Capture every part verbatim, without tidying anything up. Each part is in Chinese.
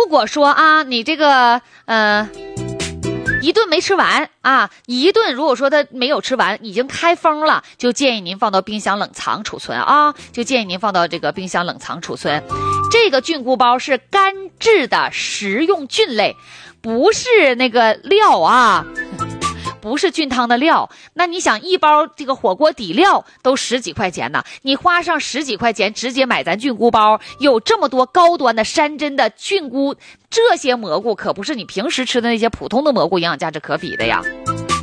果说啊，你这个呃。一顿没吃完啊，一顿如果说它没有吃完，已经开封了，就建议您放到冰箱冷藏储存啊，就建议您放到这个冰箱冷藏储存。这个菌菇包是干制的食用菌类，不是那个料啊。不是菌汤的料，那你想一包这个火锅底料都十几块钱呢，你花上十几块钱直接买咱菌菇包，有这么多高端的山珍的菌菇，这些蘑菇可不是你平时吃的那些普通的蘑菇营养价值可比的呀。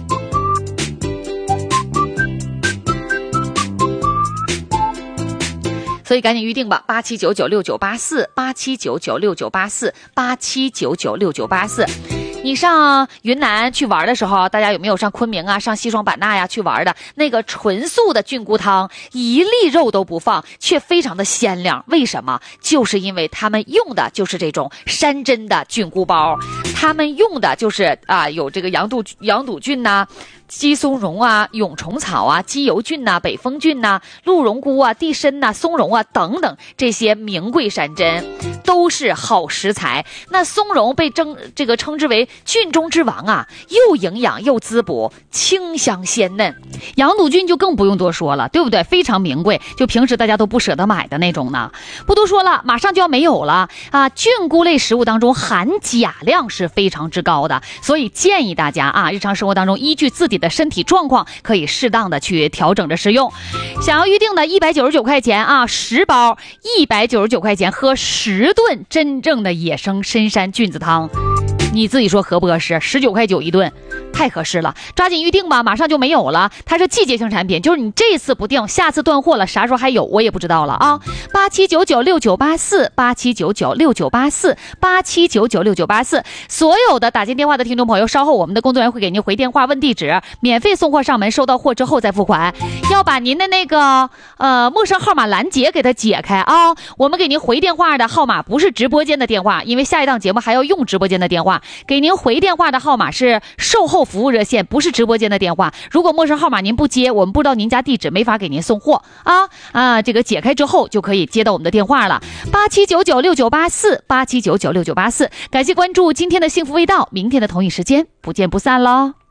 所以赶紧预定吧，八七九九六九八四，八七九九六九八四，八七九九六九八四。你上云南去玩的时候，大家有没有上昆明啊、上西双版纳呀去玩的？那个纯素的菌菇汤，一粒肉都不放，却非常的鲜亮。为什么？就是因为他们用的就是这种山珍的菌菇包，他们用的就是啊，有这个羊肚羊肚菌呐、啊。鸡松茸啊、蛹虫草啊、鸡油菌呐、啊、北风菌呐、啊、鹿茸菇啊、地参呐、啊、松茸啊等等，这些名贵山珍都是好食材。那松茸被称这个称之为菌中之王啊，又营养又滋补，清香鲜嫩。羊肚菌就更不用多说了，对不对？非常名贵，就平时大家都不舍得买的那种呢。不多说了，马上就要没有了啊！菌菇类食物当中含钾量是非常之高的，所以建议大家啊，日常生活当中依据自己的身体状况，可以适当的去调整着食用。想要预定的一百九十九块钱啊，十包一百九十九块钱，喝十顿真正的野生深山菌子汤。你自己说合不合适？十九块九一顿，太合适了，抓紧预定吧，马上就没有了。它是季节性产品，就是你这次不定，下次断货了，啥时候还有我也不知道了啊。八七九九六九八四，八七九九六九八四，八七九九六九八四。所有的打进电话的听众朋友，稍后我们的工作人员会给您回电话问地址，免费送货上门，收到货之后再付款。要把您的那个呃陌生号码拦截给它解开啊。我们给您回电话的号码不是直播间的电话，因为下一档节目还要用直播间的电话。给您回电话的号码是售后服务热线，不是直播间的电话。如果陌生号码您不接，我们不知道您家地址，没法给您送货啊啊！这个解开之后就可以接到我们的电话了，八七九九六九八四，八七九九六九八四。感谢关注今天的幸福味道，明天的同一时间不见不散喽。